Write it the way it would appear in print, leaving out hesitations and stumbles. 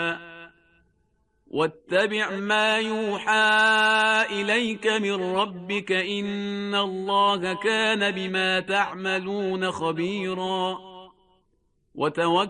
واتبع ما يوحى إليك من ربك إن الله كان بما تعملون خبيرا وتوكل